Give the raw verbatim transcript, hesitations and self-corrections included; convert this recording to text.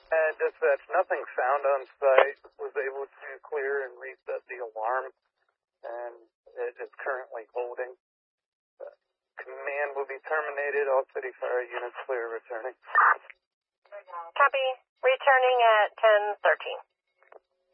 And dispatch, nothing found on site. Was able to clear and reset the alarm, and it is currently holding. Uh, command will be terminated. All city fire units clear returning. Copy. Returning at ten thirteen.